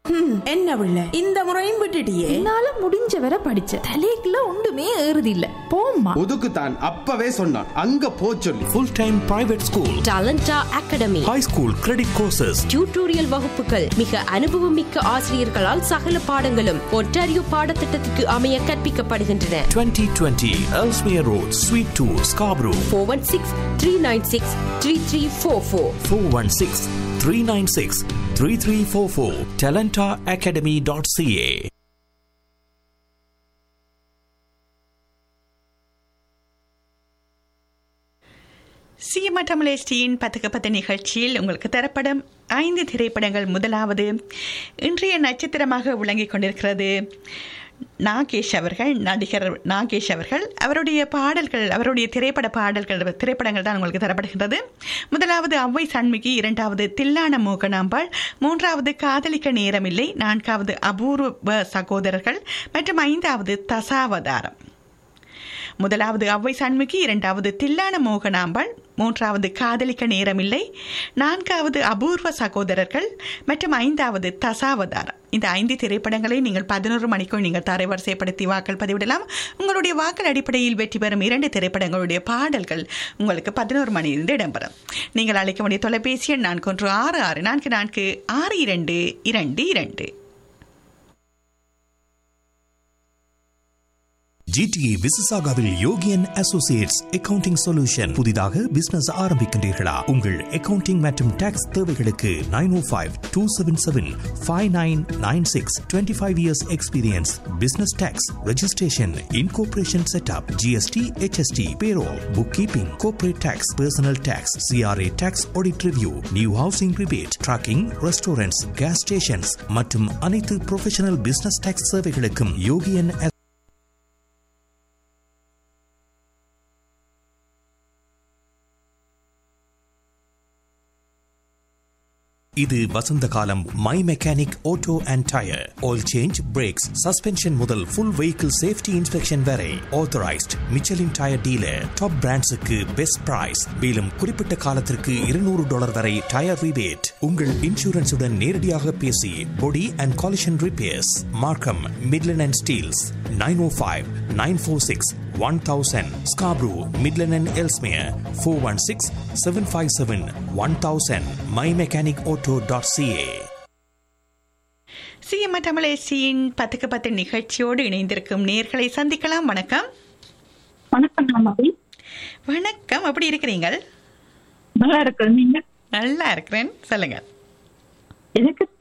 என்ன பிள்ளை இந்த முறையும் விட்டுட்டியே? என்னால முடிஞ்ச வரை படிச்ச தலைக்குள்ள ஒன்றுமே ஏறுது இல்ல. போம்மா ஒதுக்குத்தான் அப்பவே சொன்னான் அங்க போ சொல்லி. Full time private school டாலண்டா academy, high school credit courses, tutorial வகுப்புகள், மிக அனுபவம் மிக்க ஆசிரியர்களால் சகல பாடங்களும் ஒன்டாரியோ பாடத்திட்டத்துக்கு அமைய கற்பிக்கப்படுகின்றன. 2020 Ellesmere Road, Suite 2, Scarborough. 416-396-3344. 416-396-3344. talentaacademy.ca. CMR Tamil பத்து நிகழ்ச்சியில் உங்களுக்கு தரப்படும் 5 திரைப்படங்கள். முதலாவது இன்றைய நட்சத்திரமாக விளங்கிக் கொண்டிருக்கிறது நாகேஷ் அவர்கள். நடிகர் நாகேஷ் அவர்கள் அவருடைய பாடல்கள், அவருடைய திரைப்படங்கள் தான் உங்களுக்கு தரப்படுகின்றது. முதலாவது அவ்வை சண்முகி, இரண்டாவது தில்லான மோகனாம்பாள், மூன்றாவது காதலிக்க நேரமில்லை, நான்காவது அபூர்வ சகோதரர்கள் மற்றும் ஐந்தாவது தசாவதாரம். முதலாவது அவ்வை சண்முகி, இரண்டாவது தில்லான மோகனாம்பாள், மூன்றாவது காதலிக்க நேரமில்லை, நான்காவது அபூர்வ சகோதரர்கள் மற்றும் ஐந்தாவது தசாவதாரம். இந்த 5 திரைப்படங்களை நீங்கள் 11 மணிக்குள் நீங்கள் தரவரிசைப்படுத்தி வாக்கள் பதிவிடலாம். உங்களுடைய வாக்கள் அடிப்படையில் வெற்றி பெறும் 2 திரைப்படங்களுடைய பாடல்கள் உங்களுக்கு 11 மணியிலிருந்து இடம்பெறும். நீங்கள் அழைக்க வேண்டிய தொலைபேசி எண் 4166444222. GTA விசிசாகாவில் யோகியன் Associates accounting solution. புதிதாக பிசினஸ் ஆரம்பிக்கின்றீர்களா? உங்கள் அக்கவுண்டிங் மற்றும் டாக்ஸ் தேவைகளுக்கு 905-277-5996. 25 years experience, business tax, registration, incorporation setup, GST, HST, payroll, book keeping, corporate tax, personal tax, CRA tax audit review, new housing rebate, tracking, restaurants, case stations மற்றும் அனைத்து professional business tax சேவைகளுக்கும் யோகியன். இது வசந்த காலம். My mechanic auto and tyre, oil change, breaks, suspension முதல் full vehicle safety inspection வரை authorised Michelin tyre dealer. Top பிராண்ட்ஸுக்கு best price. மேலும் குறிப்பிட்ட காலத்திற்கு $200 வரை டயர் ரிபேட். உங்கள் இன்சூரன்ஸுடன் நேரடியாக பேசி பொடி அண்ட் காலிஷன் ரிப்பேர்ஸ். மார்க்கம், Midland and Steeles. 905-946-1000. Scarborough, Midland and Ellesmere. 416-757-1000. mymechanicauto.ca. CMR Tamil 10 நிகழ்ச்சியோடு இணைந்திருக்கும் நேர்களை சந்திக்கலாம். வணக்கம். வணக்கம், எப்படி இருக்கிறீங்கள்? நல்லா இருக்கிறேன். நீங்க? நல்லா இருக்கிறேன். சொல்லுங்க. எனக்கு